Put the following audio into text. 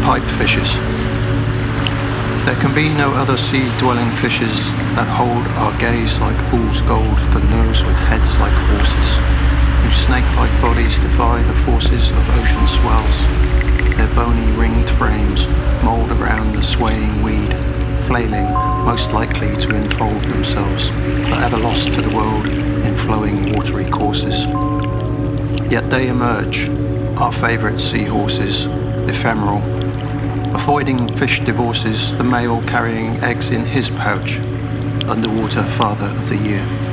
pipe fishes. There can be no other sea-dwelling fishes that hold our gaze like fool's gold, that nose with heads like horses, whose snake-like bodies defy the forces of ocean swells. Their bony ringed frames mould around the swaying weed, flailing, most likely to enfold themselves, forever lost to the world in flowing watery courses. Yet they emerge, our favourite seahorses, ephemeral, avoiding fish divorces, the male carrying eggs in his pouch, underwater father of the year.